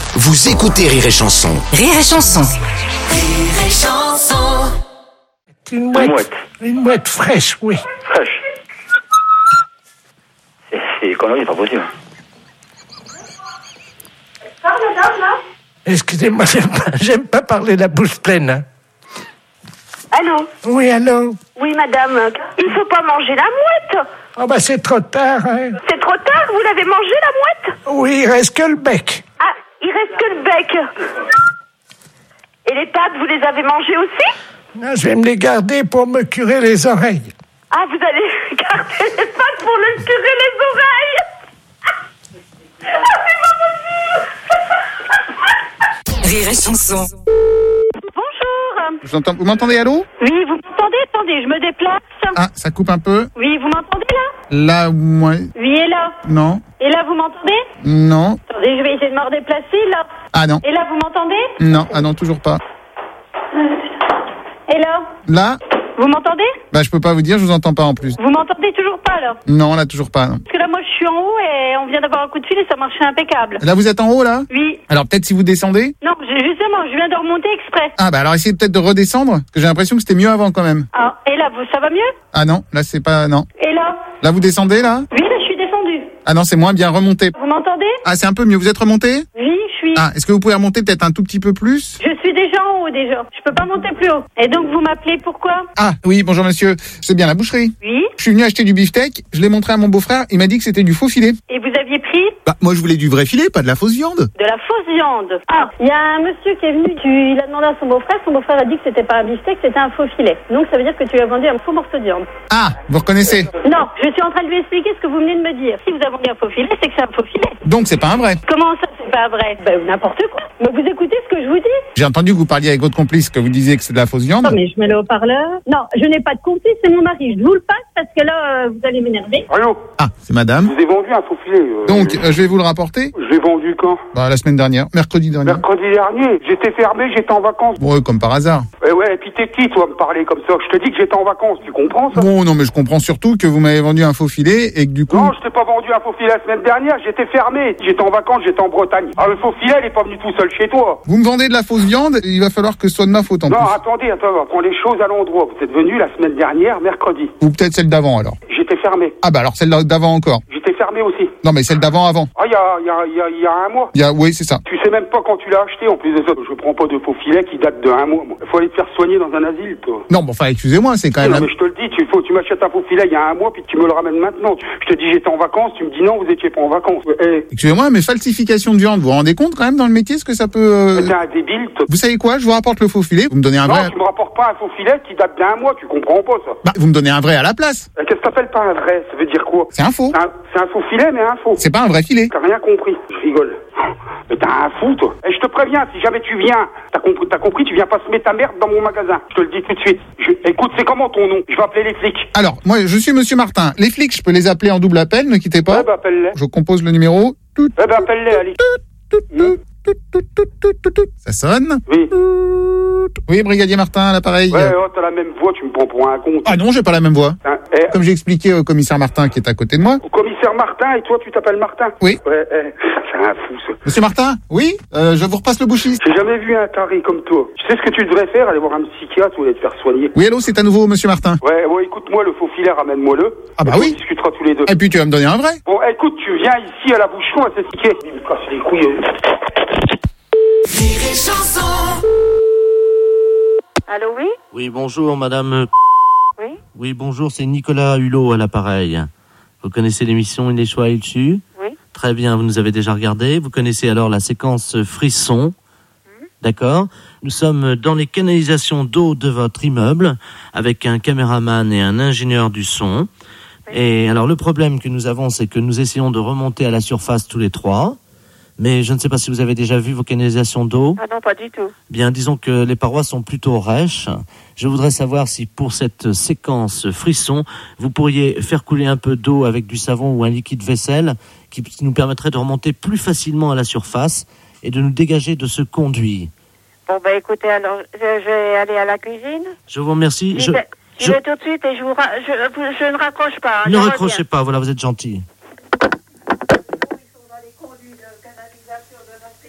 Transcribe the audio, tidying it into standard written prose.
Vous écoutez Rire et Chanson. Rire et Chanson. Rire et Chanson. Une mouette fraîche, oui. Fraîche. C'est des conneries, c'est pas possible. Excusez-moi, j'aime pas parler la bouche pleine. Hein. Allô? Oui, allô? Oui, madame. Il faut pas manger la mouette. Oh, bah, c'est trop tard, hein. C'est trop tard, vous l'avez mangée, la mouette? Oui, il reste que le bec. Ah, il reste que le bec. Et les pattes, vous les avez mangées aussi? Non, je vais me les garder pour me curer les oreilles. Ah, vous allez garder les pattes pour le curer les oreilles? Ah, c'est pas possible. Rire et Chanson. Bonjour. Vous m'entendez, allô? Oui, vous m'entendez? Attendez, je me déplace. Ah, ça coupe un peu. Oui, vous m'entendez là? Là, moi... Oui, et là? Non. Et là, vous m'entendez? Non. Attendez, je vais essayer de me redéplacer, là. Ah non. Et là, vous m'entendez? Non, ah non, toujours pas. Et là? Là? Vous m'entendez? Bah, je peux pas vous dire, je vous entends pas en plus. Vous m'entendez toujours pas, là? Non, là, toujours pas, non. Parce que là, moi, je suis en haut et on vient d'avoir un coup de fil et ça marchait impeccable. Là, vous êtes en haut, là? Oui. Alors, peut-être si vous descendez? Non, justement, je viens de remonter exprès. Ah, bah alors essayez peut-être de redescendre, parce que j'ai l'impression que c'était mieux avant quand même. Ah, et là, ça va mieux? Ah non, là, c'est pas... Non. Et là? Là, vous descendez, là? Oui, là, je suis descendue. Ah non, c'est moins bien, remontez. Vous m'entendez? Ah, c'est un peu mieux, vous êtes remonté? Oui, je suis. Ah, est-ce que vous pouvez remonter peut-être un tout petit peu plus? Je suis déjà en haut, déjà. Je peux pas monter plus haut. Et donc, vous m'appelez pourquoi? Ah, oui, bonjour monsieur, c'est bien la boucherie. Oui. Je suis venu acheter du beefsteak, je l'ai montré à mon beau-frère, il m'a dit que c'était du faux filet. Et vous aviez pris? Bah, moi je voulais du vrai filet, pas de la fausse viande. De la fausse viande. Ah, il y a un monsieur qui est venu, il a demandé à son beau-frère a dit que c'était pas un beefsteak, c'était un faux filet. Donc ça veut dire que tu lui as vendu un faux morceau de viande. Ah, vous reconnaissez? Non, je suis en train de lui expliquer ce que vous venez de me dire. Si vous avez vendu un faux filet, c'est que c'est un faux filet. Donc c'est pas un vrai. Comment ça, c'est pas vrai? Ben, n'importe quoi. Mais vous écoutez ce que je vous dis? J'ai entendu que vous parliez avec votre complice, que vous disiez que c'est de la fausse viande. Non, mais je mets le haut-parleur. Non, je n'ai pas de complice, c'est mon mari. Je vous le passe parce que là, vous allez m'énerver. Allô? Ah, c'est madame. Je vous ai vendu un faux filet. Donc, je vais vous le rapporter. Je l'ai vendu quand? Bah, la semaine dernière, mercredi dernier. Mercredi dernier. J'étais fermé, j'étais en vacances. Ouais, comme par hasard. Ouais, et puis t'es qui, toi, me parler comme ça? Je te dis que j'étais en vacances, tu comprends ça? Bon, non, mais je comprends surtout que vous m'avez vendu un faux filet et que du coup... Non, je t'ai pas vendu un faux filet la semaine dernière, j'étais fermé. J'étais en vacances, j'étais en Bretagne. Ah, le faux filet, il est pas venu tout seul chez toi. Vous me vendez de la fausse viande, il va falloir que ce soit de ma faute en Non, plus. attendez, on prend les choses à l'endroit. Vous êtes venu la semaine dernière, mercredi. Ou peut-être celle d'avant alors. J'étais fermé. Ah bah alors celle d'avant encore. J'étais fermé aussi. Non mais celle d'avant avant. Ah, il y a un mois. Oui, c'est ça. Tu sais même pas quand tu l'as acheté, en plus de ça. Je prends pas de faux filet qui date de un mois, moi. Faut aller te faire soigner dans un asile, toi. Non, bon, enfin, excusez-moi, c'est quand même... Non, mais je te le dis, tu m'achètes un faux filet il y a un mois, puis tu me le ramènes maintenant. Je te dis j'étais en vacances, tu me dis non, vous étiez pas en vacances. Excusez-moi, mais falsification de viande, vous vous rendez compte quand même dans le métier ce que ça peut... T'es un débile, toi. Vous savez quoi? Je vous rapporte le faux filet, vous me donnez un vrai... Non, tu me rapportes pas un faux filet qui date d'un mois, tu comprends pas ça. Bah, vous me donnez un vrai à la place. Qu'est-ce que t'appelles pas un vrai? Ça veut dire quoi? C'est un faux. C'est un faux filet, mais un faux. C'est pas un vrai filet. T'as rien compris. Je rigole. Mais t'as un fou, toi. Et je te préviens, si jamais tu viens, t'as compris, tu viens pas semer ta merde dans mon magasin. Je te le dis tout de suite. Écoute, c'est comment ton nom? Je vais appeler les flics. Alors, moi, je suis monsieur Martin. Les flics, je peux les appeler en double appel, ne quittez pas. Ouais, bah, appelle-les. Je compose le numéro. Appelle-les, allez. Ça sonne? Oui. Oui, brigadier Martin, à l'appareil. Ouais, t'as la même voix, tu me prends pour un con. Ah non, j'ai pas la même voix. Hein, Comme j'ai expliqué au commissaire Martin qui est à côté de moi. Au commissaire Martin, et toi, tu t'appelles Martin? Oui. Ouais, c'est un fou, ça. Monsieur Martin? Oui? Je vous repasse le bouchiste. J'ai jamais vu un taré comme toi. Tu sais ce que tu devrais faire? Aller voir un psychiatre ou aller te faire soigner. Oui, allô, c'est à nouveau monsieur Martin. Ouais, écoute-moi, le faux filet, ramène-moi-le. Ah bah et oui. On discutera tous les deux. Et puis tu vas me donner un vrai. Bon, écoute, tu viens ici à la boucheron à t'expliquer. Il me casse les couilles. Rire et Chanson. Allô, oui? Oui, bonjour, madame. Oui? Oui, bonjour, c'est Nicolas Hulot à l'appareil. Vous connaissez l'émission Il est choix, il tue? Oui. Très bien, vous nous avez déjà regardé. Vous connaissez alors la séquence frisson. D'accord. Nous sommes dans les canalisations d'eau de votre immeuble avec un caméraman et un ingénieur du son. Oui. Et alors, le problème que nous avons, c'est que nous essayons de remonter à la surface tous les trois. Mais je ne sais pas si vous avez déjà vu vos canalisations d'eau. Ah non, pas du tout. Bien, disons que les parois sont plutôt rêches. Je voudrais savoir si pour cette séquence frisson, vous pourriez faire couler un peu d'eau avec du savon ou un liquide vaisselle qui nous permettrait de remonter plus facilement à la surface et de nous dégager de ce conduit. Bon, écoutez, alors, je vais aller à la cuisine. Je vous remercie. Je vais tout de suite et je ne raccroche pas. Ne raccrochez pas, voilà, vous êtes gentil.